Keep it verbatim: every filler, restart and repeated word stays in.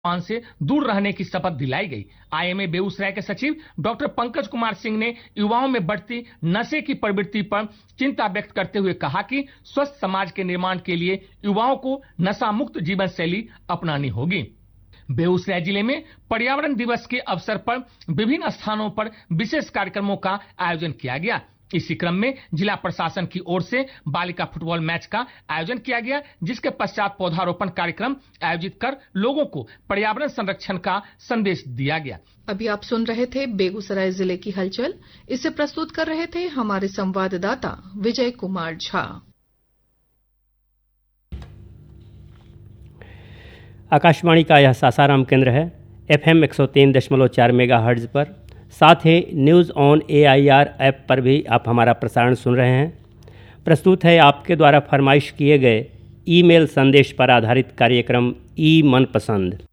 पान से दूर रहने की शपथ दिलाई गई। आईएमए बेगूसराय के सचिव डॉक्टर पंकज कुमार सिंह ने युवाओं में बढ़ती नशे की प्रवृत्ति पर चिंता व्यक्त करते हुए कहा कि स्वस्थ समाज के निर्माण के लिए युवाओं को नशा मुक्त जीवन शैली अपनानी होगी। बेगूसराय जिले में पर्यावरण दिवस के अवसर पर विभिन्न स्थानों पर विशेष कार्यक्रमों का आयोजन किया गया। इसी क्रम में जिला प्रशासन की ओर से बालिका फुटबॉल मैच का आयोजन किया गया, जिसके पश्चात पौधारोपण कार्यक्रम आयोजित कर लोगों को पर्यावरण संरक्षण का संदेश दिया गया। अभी आप सुन रहे थे बेगूसराय जिले की हलचल। इसे प्रस्तुत कर रहे थे हमारे संवाददाता विजय कुमार झा। आकाशवाणी का यह सासाराम केंद्र है। एफएम एक सौ तीन दशमलव चार मेगा हर्ट्ज पर, साथ ही न्यूज़ ऑन एआईआर ऐप पर भी आप हमारा प्रसारण सुन रहे हैं। प्रस्तुत है आपके द्वारा फरमाइश किए गए ईमेल संदेश पर आधारित कार्यक्रम ई मन पसंद।